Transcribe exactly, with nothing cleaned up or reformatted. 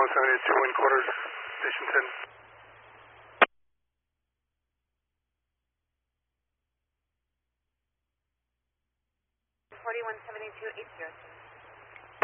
seven eight two, wind quarters, station ten. forty-one seventy-two, eight zero two.